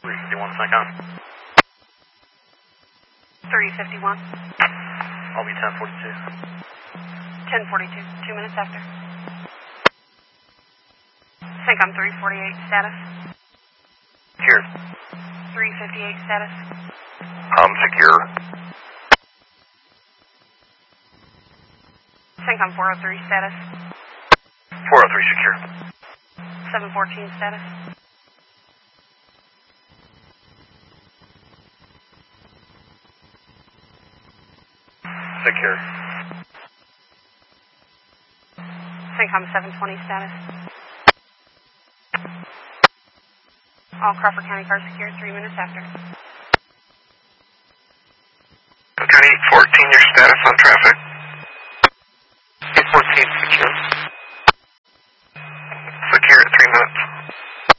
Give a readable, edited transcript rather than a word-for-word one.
351 Syncom. 351. I'll be 1042. 1042, 2 minutes after. Syncom 348, status. Secure. 358, status. Secure. Syncom 403, status. 403 secure. 714, status. Secure. Syncom 720, status. All Crawford County cars secured, 3 minutes after. County 14, your status on traffic.